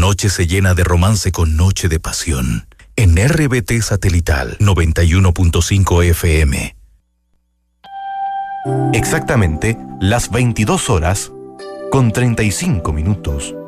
noche se llena de romance con noche de pasión. En RBT Satelital 91.5 FM. Exactamente las 22 horas con 35 minutos.